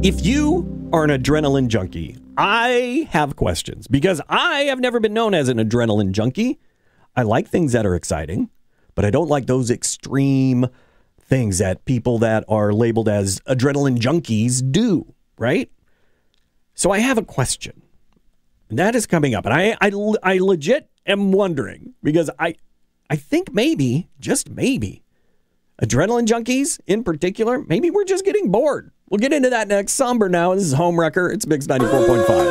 If you are an adrenaline junkie, I have questions because I have never been known as an adrenaline junkie. I like things that are exciting, but I don't like those extreme things that people that are labeled as adrenaline junkies do, right? So I have a question. And that is coming up. And I legit am wondering because I think maybe, just maybe, adrenaline junkies in particular, maybe we're just getting bored. We'll get into that next. Somber now. This is Home Wrecker. It's Mix 94.5.